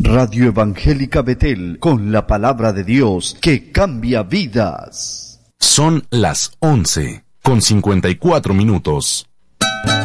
Radio Evangélica Betel, con la palabra de Dios que cambia vidas. Son las 11:54.